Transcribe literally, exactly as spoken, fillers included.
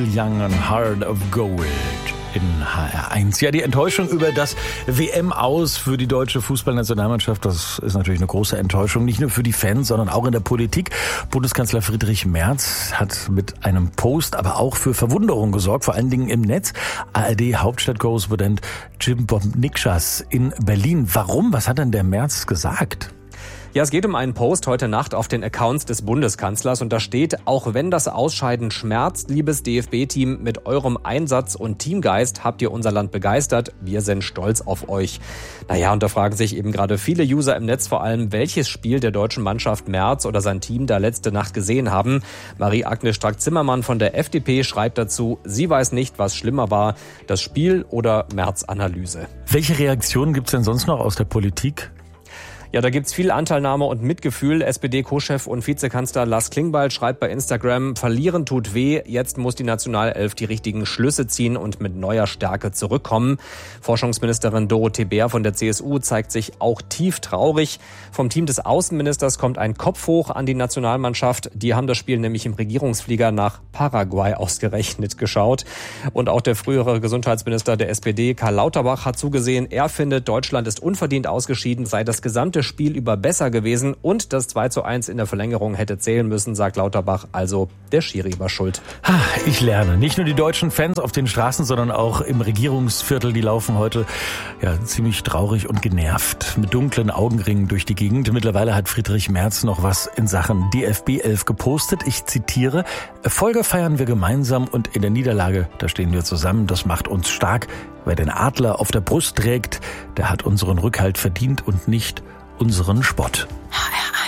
Young and Heart of Gold in H R eins. Ja, die Enttäuschung über das W M-Aus für die deutsche Fußballnationalmannschaft, das ist natürlich eine große Enttäuschung, nicht nur für die Fans, sondern auch in der Politik. Bundeskanzler Friedrich Merz hat mit einem Post aber auch für Verwunderung gesorgt, vor allen Dingen im Netz. A R D-Hauptstadtkorrespondent Jim Bob-Nikschas in Berlin. Warum? Was hat denn der Merz gesagt? Ja, es geht um einen Post heute Nacht auf den Accounts des Bundeskanzlers und da steht: Auch wenn das Ausscheiden schmerzt, liebes D F B-Team, mit eurem Einsatz und Teamgeist habt ihr unser Land begeistert. Wir sind stolz auf euch. Naja, und da fragen sich eben gerade viele User im Netz vor allem, welches Spiel der deutschen Mannschaft Merz oder sein Team da letzte Nacht gesehen haben. Marie-Agnes Strack-Zimmermann von der F D P schreibt dazu: Sie weiß nicht, was schlimmer war, das Spiel oder Merz-Analyse. Welche Reaktionen gibt's denn sonst noch aus der Politik? Ja, da gibt's viel Anteilnahme und Mitgefühl. S P D-Co-Chef und Vizekanzler Lars Klingbeil schreibt bei Instagram: Verlieren tut weh, jetzt muss die Nationalelf die richtigen Schlüsse ziehen und mit neuer Stärke zurückkommen. Forschungsministerin Dorothee Bär von der C S U zeigt sich auch tief traurig. Vom Team des Außenministers kommt ein Kopf hoch an die Nationalmannschaft. Die haben das Spiel nämlich im Regierungsflieger nach Paraguay ausgerechnet geschaut. Und auch der frühere Gesundheitsminister der S P D, Karl Lauterbach, hat zugesehen, er findet, Deutschland ist unverdient ausgeschieden, sei das gesamte Spiel über besser gewesen und das zwei zu eins in der Verlängerung hätte zählen müssen, sagt Lauterbach. Also der Schiri war schuld. Ich lerne. Nicht nur die deutschen Fans auf den Straßen, sondern auch im Regierungsviertel. Die laufen heute ja ziemlich traurig und genervt mit dunklen Augenringen durch die Gegend. Mittlerweile hat Friedrich Merz noch was in Sachen D F B elf gepostet. Ich zitiere: Erfolge feiern wir gemeinsam und in der Niederlage, da stehen wir zusammen. Das macht uns stark. Wer den Adler auf der Brust trägt, der hat unseren Rückhalt verdient und nicht unseren Spott. H R